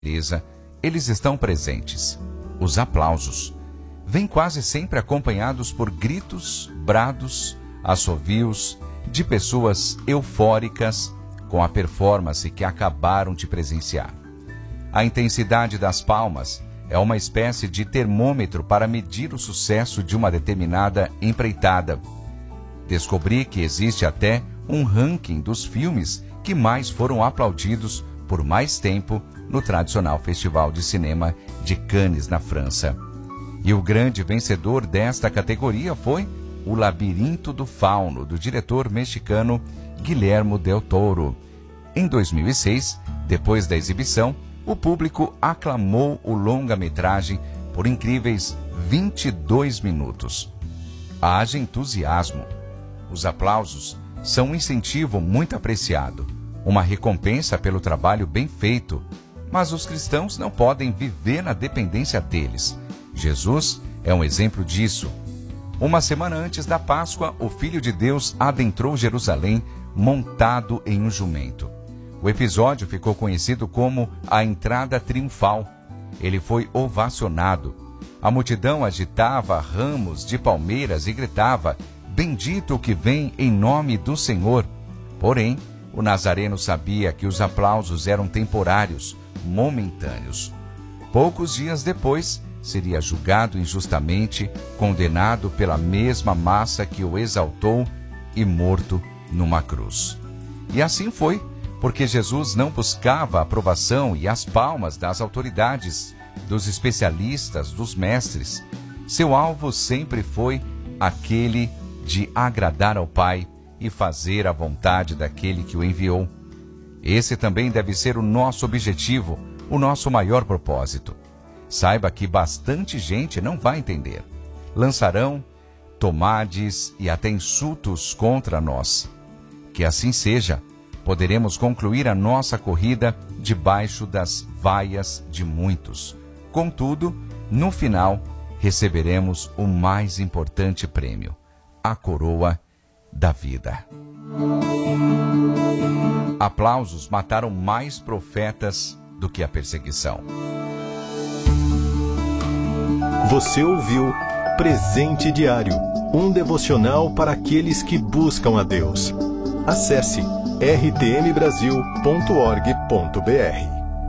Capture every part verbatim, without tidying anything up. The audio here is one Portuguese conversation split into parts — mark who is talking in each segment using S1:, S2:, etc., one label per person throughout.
S1: beleza, eles estão presentes. Os aplausos vêm quase sempre acompanhados por gritos, brados, assovios de pessoas eufóricas com a performance que acabaram de presenciar. A intensidade das palmas é uma espécie de termômetro para medir o sucesso de uma determinada empreitada. Descobri que existe até um ranking dos filmes que mais foram aplaudidos por mais tempo no tradicional Festival de Cinema de Cannes, na França. E o grande vencedor desta categoria foi O Labirinto do Fauno, do diretor mexicano Guillermo del Toro. Em dois mil e seis, depois da exibição, o público aclamou o longa-metragem por incríveis vinte e dois minutos. Haja entusiasmo. Os aplausos são um incentivo muito apreciado, uma recompensa pelo trabalho bem feito, mas os cristãos não podem viver na dependência deles. Jesus é um exemplo disso. Uma semana antes da Páscoa, o Filho de Deus adentrou Jerusalém montado em um jumento. O episódio ficou conhecido como a entrada triunfal. Ele foi ovacionado. A multidão agitava ramos de palmeiras e gritava: "Bendito o que vem em nome do Senhor." Porém, o nazareno sabia que os aplausos eram temporários, momentâneos. Poucos dias depois, seria julgado injustamente, condenado pela mesma massa que o exaltou e morto numa cruz. E assim foi, porque Jesus não buscava a aprovação e as palmas das autoridades, dos especialistas, dos mestres. Seu alvo sempre foi aquele de agradar ao Pai e fazer a vontade daquele que o enviou. Esse também deve ser o nosso objetivo, o nosso maior propósito. Saiba que bastante gente não vai entender. Lançarão tomades e até insultos contra nós. Que assim seja, poderemos concluir a nossa corrida debaixo das vaias de muitos. Contudo, no final, receberemos o mais importante prêmio, a coroa da vida. Aplausos mataram mais profetas do que a perseguição.
S2: Você ouviu Presente Diário, um devocional para aqueles que buscam a Deus. Acesse r t m brasil ponto org ponto b r.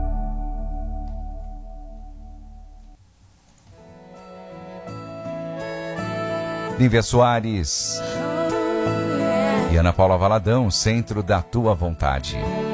S1: Lívia Soares e Ana Paula Valadão, Centro da Tua Vontade.